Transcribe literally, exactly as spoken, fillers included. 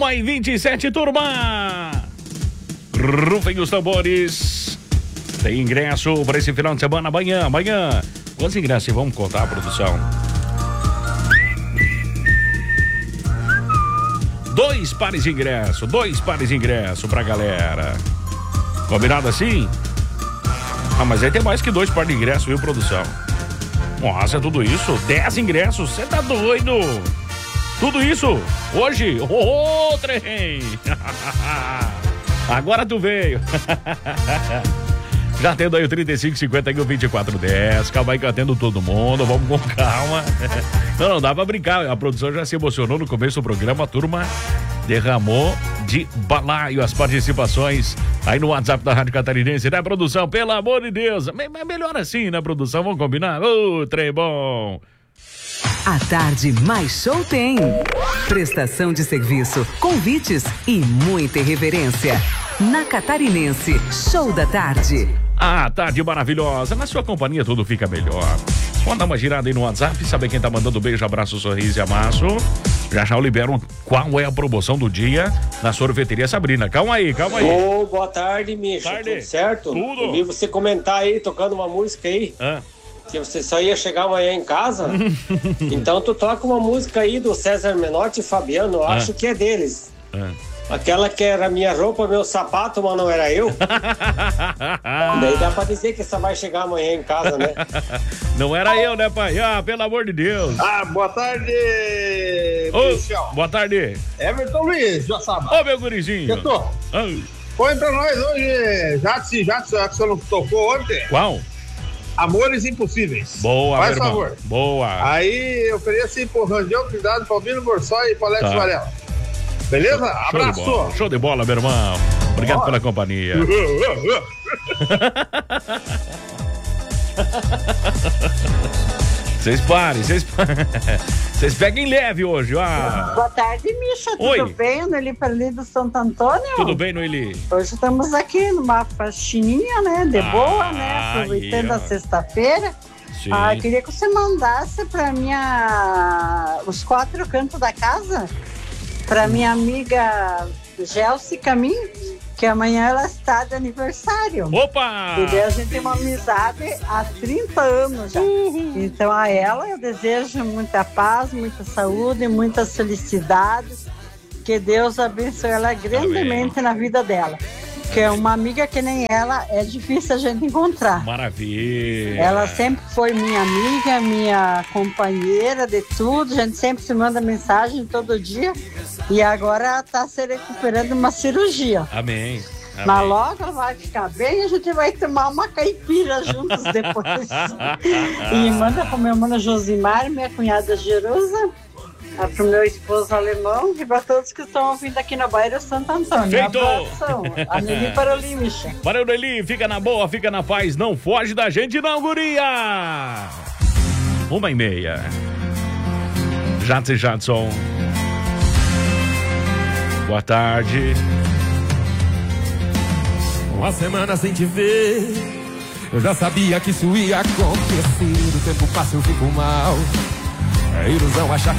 uma e vinte e sete, turma. Rufem os tambores. Tem ingresso para esse final de semana, amanhã, amanhã. Quantos ingressos vamos contar, produção? Dois pares de ingresso, dois pares de ingresso pra galera. Combinado assim? Ah, mas aí tem mais que dois pares de ingresso, viu, produção? Nossa, tudo isso? Dez ingressos, você tá doido? Tudo isso? Hoje? Ô, oh, trem! Agora tu veio. Já atendo aí o trinta e cinco, cinquenta e um, vinte e quatro, dez. Calma aí que eu atendo todo mundo. Vamos com calma. Não, não dá pra brincar. A produção já se emocionou no começo do programa. A turma derramou de balaio as participações aí no WhatsApp da Rádio Catarinense, né, produção? Pelo amor de Deus. Mas melhor assim, né, produção? Vamos combinar? Ô, oh, trem bom. A tarde mais show tem. Prestação de serviço, convites e muita irreverência. Na Catarinense, show da tarde. Ah, tarde maravilhosa. Na sua companhia tudo fica melhor. Vamos dar uma girada aí no WhatsApp, saber quem tá mandando beijo, abraço, sorriso e amasso. Já já eu libero qual é a promoção do dia na sorveteria Sabrina. Calma aí, calma aí. Ô, oh, boa tarde, Misha. Tarde. Tudo certo? Tudo. Eu vi você comentar aí, tocando uma música aí. Ah. Que você só ia chegar amanhã em casa. Então tu toca uma música aí do César Menotti e Fabiano. Eu ah. acho que é deles. Ah. Aquela que era minha roupa, meu sapato, mas não era eu. Daí dá pra dizer que só vai chegar amanhã em casa, né? Não era eu, né, pai? Ah, pelo amor de Deus. Ah, boa tarde, Ô, Michel. boa tarde. Everton Luiz, já sabe. Ô, meu gurizinho. Eu tô. Ah. Põe pra nós hoje, Jatsi, Jatsi, que você não tocou ontem. Qual? Amores Impossíveis. Boa, faz meu favor. Irmão. Boa. Aí eu ofereço aí pro Rangel, Cuidado, Palmino Borsói e pro Alex Tá. Varela. Beleza? Abraço. Show de bola, show de bola, meu irmão. Obrigado Boa. pela companhia. Vocês parem, vocês parem. Vocês peguem leve hoje, ó. Boa tarde, Misha. Tudo Oi. bem? Noeli Perli do Santo Antônio? Tudo bem, Noeli? Hoje estamos aqui numa faxininha, né? De Ah, boa, né? Aproveitando aí, ó. a sexta-feira. Sim. Ah, queria que você mandasse para minha os quatro cantos da casa para minha amiga Gelsi Camin, que amanhã ela está de aniversário. Opa! E daí a gente tem uma amizade há trinta anos já. Uhum. Então a ela eu desejo muita paz, muita saúde, muitas felicidades. Que Deus abençoe ela grandemente na vida dela. Que é uma amiga que nem ela, é difícil a gente encontrar. Maravilha. Ela sempre foi minha amiga, minha companheira de tudo. A gente sempre se manda mensagem todo dia. E agora ela está se recuperando de uma cirurgia. Amém. Amém. Mas logo ela vai ficar bem e a gente vai tomar uma caipira juntos depois. E manda para meu mano Josimar, minha cunhada Jerusa, para o meu esposo alemão e para todos que estão ouvindo aqui no bairro Santo Antônio. Feito! Abração. A Nelly Paroli, Micha. Valeu, Noeli. Fica na boa, fica na paz. Não foge da gente, não, guria. Uma e meia. Jadson e Jadson. Boa tarde. Uma semana sem te ver, eu já sabia que isso ia acontecer. O tempo passa, eu fico mal. É ilusão achar